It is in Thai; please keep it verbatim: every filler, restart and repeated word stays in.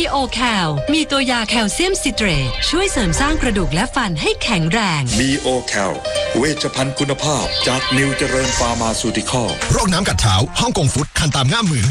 โอแคลมีตัวยาแคลเซียมซิเตรตช่วยเสริมสร้างกระดูกและฟันให้แข็งแรงบี โอ แคล เวชภัณฑ์คุณภาพจากนิวเจริญฟาร์มาซูติคอลโรคน้ำกัดเท้าฮ่องกงฟุตคันตามง่ามมือ